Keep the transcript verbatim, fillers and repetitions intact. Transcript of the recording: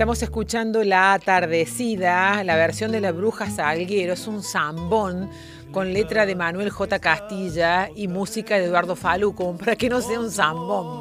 Estamos escuchando La Atardecida, la versión de La Bruja Salguero. Es un zambón con letra de Manuel J. Castilla y música de Eduardo Falú, como para que no sea un zambón.